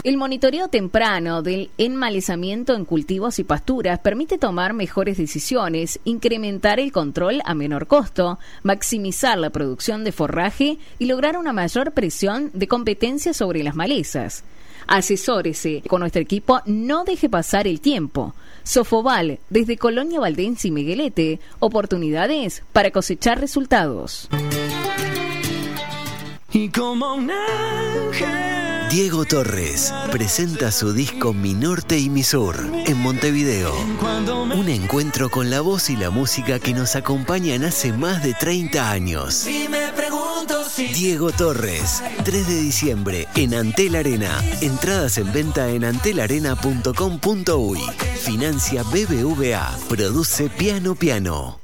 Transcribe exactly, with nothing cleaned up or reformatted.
El monitoreo temprano del enmalezamiento en cultivos y pasturas permite tomar mejores decisiones, incrementar el control a menor costo, maximizar la producción de forraje y lograr una mayor presión de competencia sobre las malezas. Asesórese con nuestro equipo, no deje pasar el tiempo. Sofoval, desde Colonia Valdense y Miguelete, oportunidades para cosechar resultados. Y como un ángel, Diego Torres presenta su disco Mi Norte y Mi Sur en Montevideo. Un encuentro con la voz y la música que nos acompañan hace más de treinta años. Diego Torres, tres de diciembre en Antel Arena. Entradas en venta en antelarena punto com punto uy. Financia B B V A. Produce Piano Piano.